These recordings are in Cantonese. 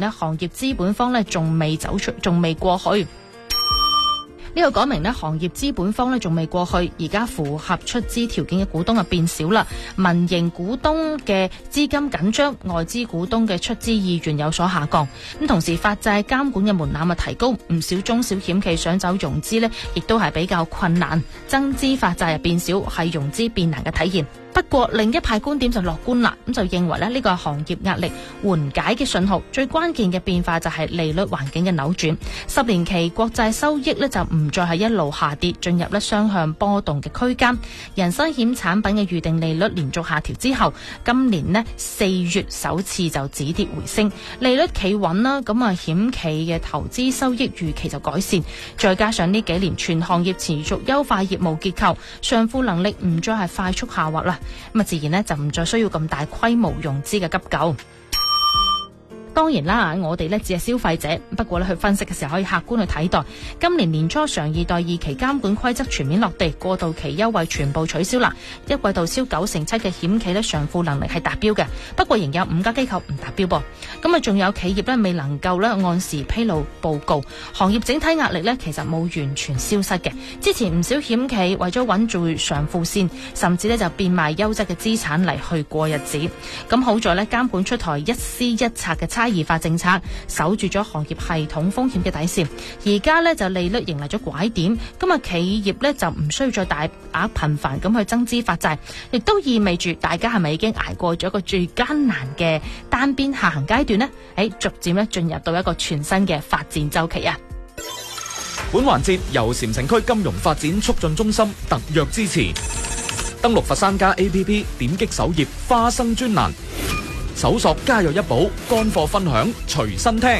呢行業資本方呢仲未過去。呢個講明呢行業資本方呢仲未過去，而家符合出資條件嘅股東變少啦，民營股東嘅資金緊張，外資股東嘅出資意願有所下降。咁同時發債監管嘅門檻提高，唔少中小險企想走融資呢亦都係比較困難，增資發債變少係融資變難嘅體現。不過另一派觀點就樂觀啦，咁就認為呢個行業壓力緩解嘅信號，最關鍵嘅變化就係利率環境嘅扭轉。10年期國債收益呢就唔再係一路下跌，進入雙向波動嘅區間。人身險產品嘅預定利率連續下調之後，今年呢4月首次就止跌回升，利率企穩啦。咁險企嘅投資收益預期就改善，再加上呢幾年全行業持續優化業務結構，償付能力唔再係快速下滑啦。咁自然呢就唔再需要咁大規模融資嘅急救。當然啦，我哋呢只係消費者，不過呢去分析嘅時候可以客觀去睇待。今年年初常二代二期監管規則全面落地，過渡期優惠全部取消啦。一季度銷97%嘅險企呢償付能力係達標嘅，不過仍有5家機構唔達標噃。咁仲有企業呢未能夠呢按時披露報告，行業整體壓力呢其實冇完全消失嘅。之前唔少險企為咗穩住償付線，甚至呢就變賣優質嘅資產嚟去過日子。咁好在呢監管出台一絲一策嘅差異化政策，守住咗行業系統風險嘅底線。而家呢就利率迎嚟咗拐點，咁企業呢就唔需要再大額頻繁咁去增資發債，亦都意味住大家係咪已經捱過咗一個最艱難嘅單邊下行階段呢？逐漸呢進入到一個全新嘅發展週期啊！ 本環節由禪城區金融發展促進中心特約支持。登錄佛山家 APP， 點擊首頁花生專欄，搜索家有一寶，乾貨分享隨身聽。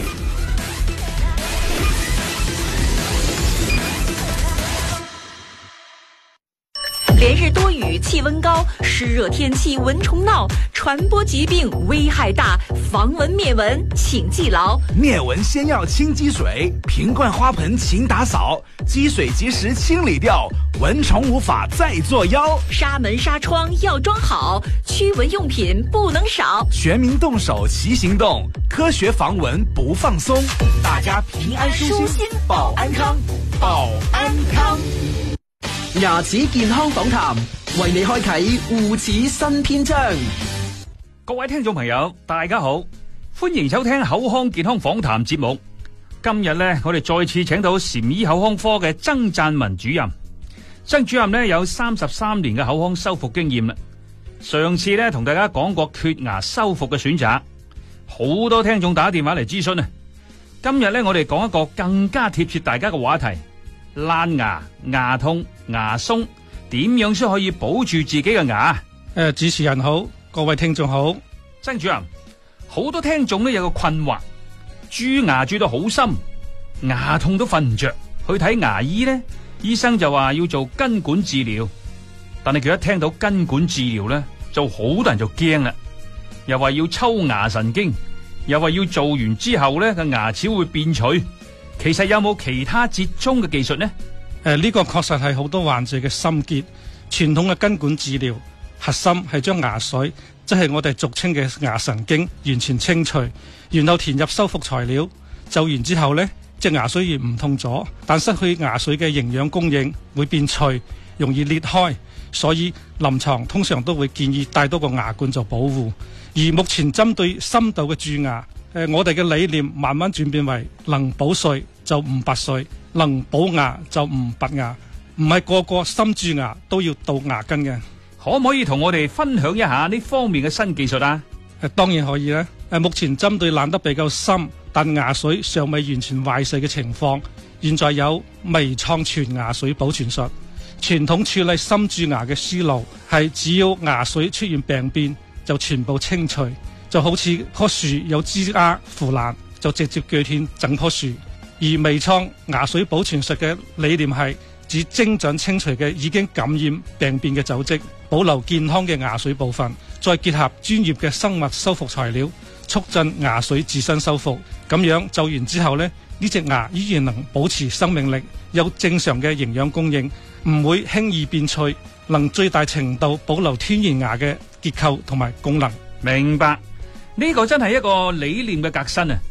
连日多雨，气温高，湿热天气蚊虫闹，传播疾病危害大，防蚊灭蚊请记牢。 灭蚊先要清积水，瓶罐花盆勤打扫，积水及时清理掉，蚊虫无法再作妖。 纱门纱窗要装好，驱蚊用品不能少。 全民动手齐行动，科学防蚊不放松。大家平安舒心，保安康，保安康。 牙齒健康訪談，為你開啟護齒新篇章。 各位聽眾朋友，大家好，歡迎收聽口腔健康訪談節目。今日呢，我哋再次請到禪醫口腔科嘅曾贊文主任。曾主任呢有33年嘅口腔修復經驗啦。上次呢同大家講過缺牙修復嘅選擇，好多聽眾打電話嚟諮詢啊。今日呢，我哋講一個更加貼切大家嘅話題。爛牙、牙痛、牙鬆，點樣先可以保住自己嘅牙？ 主持人好，各位聽眾好。 曾主任，好多聽眾都有個困惑，蛀牙蛀到好深，牙痛都瞓唔着，去睇牙醫呢，醫生就話要做根管治療，但係佢一聽到根管治療呢，就好多人就驚啦，又話要抽牙神經，又話要做完之後呢個牙齒會變脆。其實有冇其他折中嘅技術呢？ 呢個確實係好多患者嘅心結。傳統嘅根管治療核心係將牙髓，即係我哋俗稱嘅牙神經完全清除，然後填入修復材料。做完之後呢，隻牙雖然唔痛咗，但失去牙髓嘅營養供應會變脆，容易裂開，所以臨床通常都會建議帶多個牙冠做保護。而目前針對深度嘅蛀牙，我哋嘅理念慢慢轉變為能補髓就唔拔髓，能補牙就唔拔牙，唔係個個深蛀牙都要到牙根嘅。 可唔可以同我哋分享一下呢方面嘅新技術啊？ 當然可以啦。目前針對爛得比較深，但牙髓尚未完全壞死嘅情況，現在有微創全牙髓保存術。傳統處理深蛀牙嘅思路係只要牙髓出現病變就全部清除。就好似棵樹有枝丫腐爛，就直接鋸斷整棵樹。而微創牙髓保存術嘅理念係指精準清除嘅已經感染病變嘅組織，保留健康嘅牙髓部分，再結合專業嘅生物修復材料，促進牙髓自身修復。咁樣做完之後呢隻牙依然能保持生命力，有正常嘅營養供應，唔會輕易變脆，能最大程度保留天然牙嘅結構同埋功能。 明白。呢個真係一個理念嘅革新啊！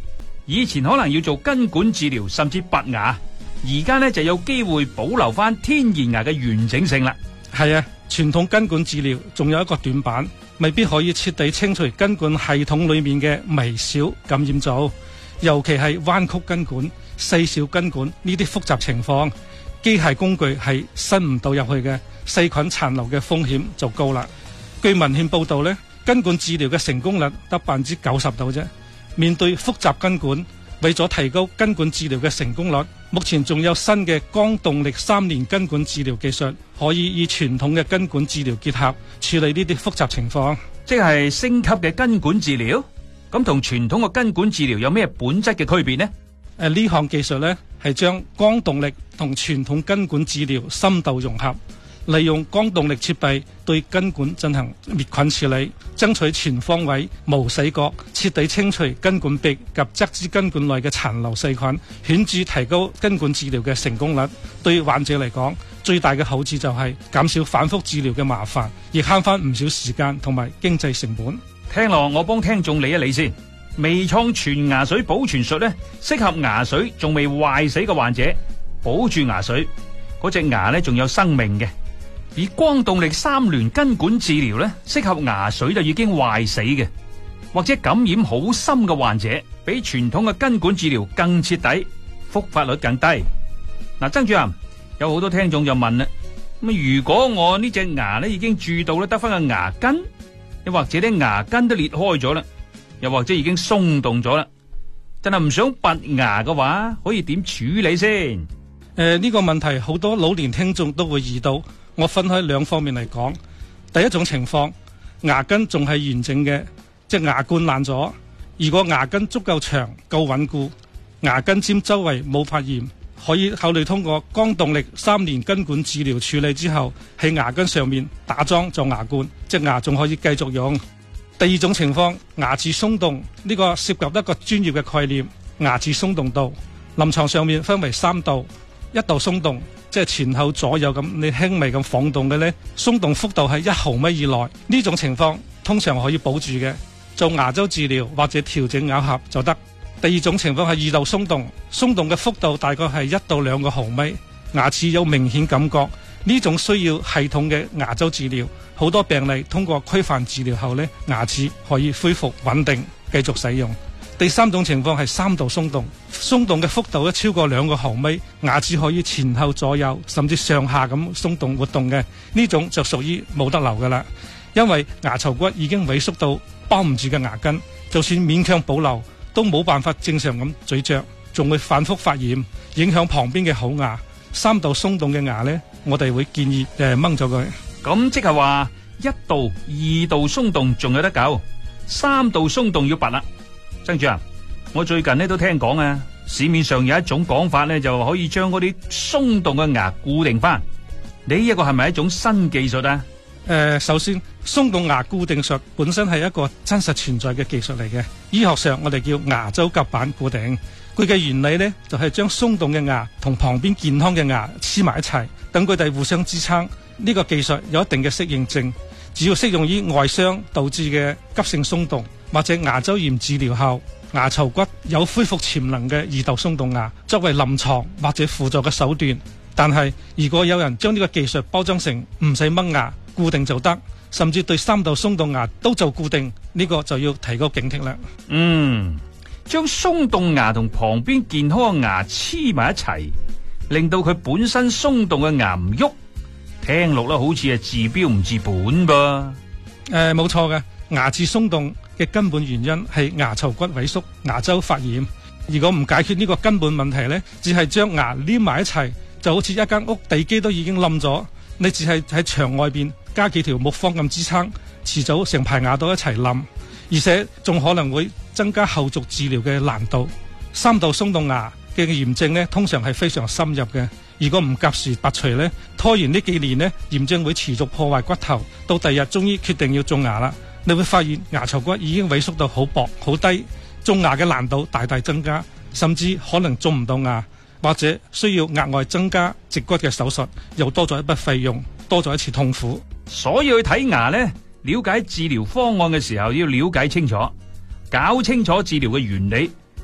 以前可能要做根管治療甚至拔牙，而家呢就有機會保留翻天然牙嘅完整性啦。 係啊，傳統根管治療仲有一個短板，未必可以徹底清除根管系統裏面嘅微小感染組，尤其係彎曲根管、細小根管呢啲複雜情況，機械工具係伸唔到入去嘅，細菌殘留嘅風險就高啦。據文獻報道呢，根管治療嘅成功率得90%度啫。面對複雜根管，為咗提高根管治療嘅成功率，目前仲有新嘅光動力3年根管治療技術，可以與傳統嘅根管治療結合，處理呢啲複雜情況。 即係升級嘅根管治療，咁同傳統嘅根管治療有咩本質嘅區別呢？ 呢項技術呢係將光動力同傳統根管治療深度融合，利用光動力設備對根管進行滅菌處理，爭取全方位無死角徹底清除根管壁及側支根管內嘅殘留細菌，顯著提高根管治療嘅成功率。對患者嚟講，最大嘅好處就係減少反覆治療嘅麻煩，亦慳翻唔少時間同埋經濟成本。 聽落我幫聽眾理一理先。微創全牙髓保存術呢，適合牙髓仲未壞死嘅患者，保住牙髓，嗰隻牙呢仲有生命嘅。而光動力3聯根管治療呢，適合牙髓就已經壞死嘅，或者感染好深嘅患者，比傳統嘅根管治療更徹底，復發率更低。嗱，曾主任，有好多聽眾就問啦，咁如果我呢隻牙呢已經蛀到咧得翻個牙根，又或者啲牙根都裂開咗啦，又或者已經鬆動咗啦，真係唔想拔牙嘅話，可以點處理先？ 呢個問題好多老年聽眾都會遇到，我分開兩方面嚟講。第一種情況，牙根仲係完整嘅，即係牙冠爛咗。如果牙根足夠長、夠穩固，牙根尖周圍冇發炎，可以考慮通過光動力3年根管治療處理之後，喺牙根上面打樁做牙冠，隻牙仲可以繼續用。第二種情況，牙齒鬆動，呢個涉及一個專業嘅概念，牙齒鬆動度，臨床上面分為3度。1度鬆動，即係前後左右咁，你輕微咁晃動嘅呢，鬆動幅度係1毫米以內，呢種情況通常可以保住嘅，做牙周治療或者調整咬合就得。第二種情況係2度鬆動，鬆動嘅幅度大概係1到2個毫米，牙齒有明顯感覺，呢種需要系統嘅牙周治療。好多病例通過規範治療後呢，牙齒可以恢復穩定，繼續使用。第三種情況係3度鬆動，鬆動嘅幅度咧超過2個毫米，牙齒可以前後左右甚至上下咁鬆動活動嘅，呢種就屬於冇得留噶啦。因為牙槽骨已經萎縮到包唔住嘅牙根，就算勉強保留都冇辦法正常咁咀嚼，仲會反覆發炎，影響旁邊嘅好牙。3度鬆動嘅牙呢，我哋會建議掹咗佢。 咁即係話1度、2度鬆動仲有得救，3度鬆動要拔啦。曾主任，我最近呢都聽講啊，市面上有一種講法呢，就可以將嗰啲鬆動嘅牙固定翻。呢一個係咪一種新技術啊？ 首先，鬆動牙固定術本身係一個真實存在嘅技術嚟嘅。醫學上我哋叫牙周夾板固定。佢嘅原理呢，就係將鬆動嘅牙同旁邊健康嘅牙黐埋一齊，等佢哋互相支撐。呢個技術有一定嘅適應症，只要適用於外傷導致嘅急性鬆動，或者牙周炎治療後牙槽骨有恢復潛能嘅2度鬆動牙，作為臨床或者輔助嘅手段。但係如果有人將呢個技術包裝成唔使掹牙固定就得，甚至對3度鬆動牙都做固定，呢個就要提高警惕啦。 將鬆動牙同旁邊健康嘅牙黐埋一齊，令到佢本身鬆動嘅牙唔喐，聽落咧好似係治標唔治本噃。 冇錯嘅，牙齒鬆動嘅根本原因係牙槽骨萎縮、牙周發炎。如果唔解決呢個根本問題呢，只係將牙黏埋一齊，就好似一間屋地基都已經冧咗，你只係喺牆外邊加幾條木方咁支撐，遲早成排牙都一齊冧，而且仲可能會增加後續治療嘅難度。3度鬆動牙嘅炎症呢，通常係非常深入嘅。如果唔及時拔除呢，拖延呢幾年呢，炎症會持續破壞骨頭，到第日終於決定要種牙啦，你會發現牙槽骨已經萎縮到好薄好低，種牙嘅難度大大增加，甚至可能種唔到牙，或者需要額外增加植骨嘅手術，又多咗一筆費用，多咗一次痛苦。 所以去睇牙呢，了解治療方案嘅時候要了解清楚，搞清楚治療嘅原理，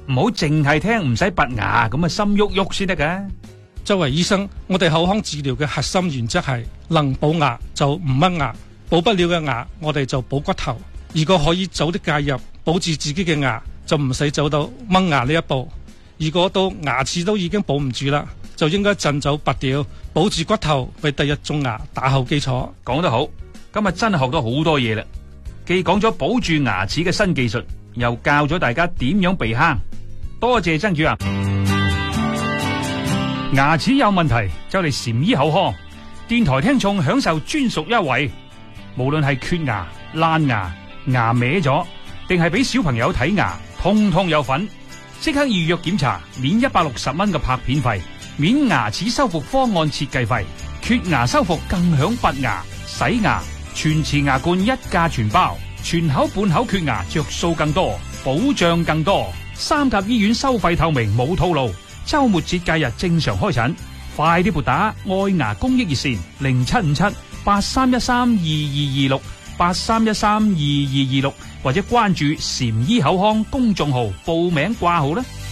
唔好淨係聽唔使拔牙咁啊，心喐喐先得噶。 作為醫生，我哋口腔治療嘅核心原則係能補牙就唔掹牙，補不了嘅牙我哋就補骨頭。如果可以早啲介入，保住自己嘅牙，就唔使走到掹牙呢一步。如果到牙齒都已經保唔住啦，就應該盡早拔掉，保住骨頭，為第日種牙打好基礎。 講得好，今日真係學到好多嘢啦！既講咗保住牙齒嘅新技術，又教咗大家點樣避坑。多謝曾主任。牙齒有問題就嚟禪醫口腔，電台聽眾享受專屬優惠，無論係缺牙、爛牙、牙歪咗，定係俾小朋友睇牙，通通有份。即刻預約檢查，免160蚊嘅拍片費，免牙齒修復方案設計費，缺牙修復更享拔牙、洗牙、全瓷牙冠一價全包，全口半口缺牙着數更多，保障更多。三甲醫院收費透明，冇套路。周末節假日正常開診，快啲撥打愛牙公益熱線075783132226 83132226，或者關注禪醫口腔公眾號報名掛號啦。